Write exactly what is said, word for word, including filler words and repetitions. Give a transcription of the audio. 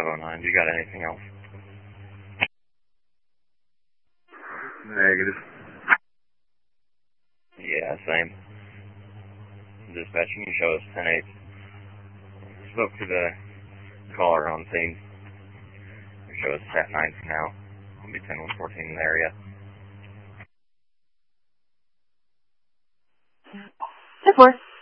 oh nine. You got anything else? Negative. Yeah, same. Dispatching, you show us ten eight. Spoke to the caller on scene. You show us Sat nine for now. I'll be ten one fourteen in the area. ten four.